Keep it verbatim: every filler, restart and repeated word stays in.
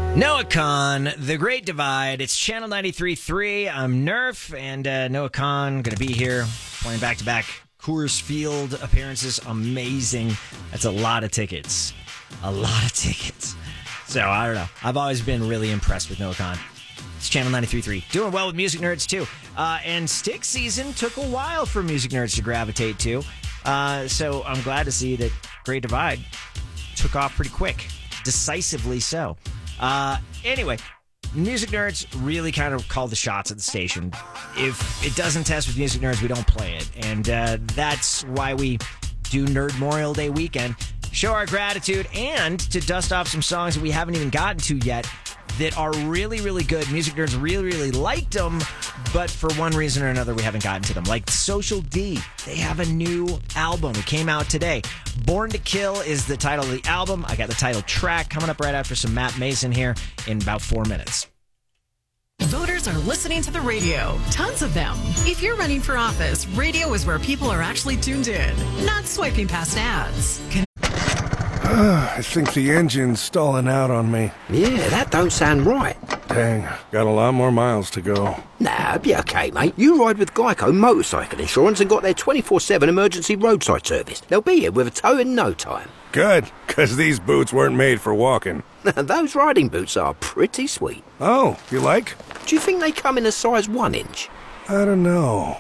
Noah Khan, The Great Divide. It's Channel ninety-three point three. I'm Nerf, and uh, Noah Khan going to be here playing back-to-back Coors Field appearances. Amazing. That's a lot of tickets. A lot of tickets. So, I don't know. I've always been really impressed with Noah Khan. It's Channel ninety-three point three. Doing well with music nerds, too. Uh, and Stick season took a while for music nerds to gravitate to. Uh, so, I'm glad to see that Great Divide took off pretty quick. Decisively so. Uh, anyway, music nerds really kind of call the shots at the station. If it doesn't test with music nerds, we don't play it. And uh, that's why we do Nerd Memorial Day weekend. Show our gratitude and to dust off some songs that we haven't even gotten to yet that are really, really good. Music nerds really, really liked them, but for one reason or another, we haven't gotten to them. Like Social D, they have a new album. It came out today. Born to Kill is the title of the album. I got the title track coming up right after some Matt Mason here in about four minutes. Voters are listening to the radio. Tons of them. If you're running for office, radio is where people are actually tuned in, not swiping past ads. Can- I think the engine's stalling out on me. Yeah, that don't sound right. Dang, got a lot more miles to go. Nah, be okay, mate. You ride with Geico Motorcycle Insurance and got their twenty-four seven emergency roadside service. They'll be here with a tow in no time. Good, because these boots weren't made for walking. Those riding boots are pretty sweet. Oh, you like? Do you think they come in a size one inch? I don't know.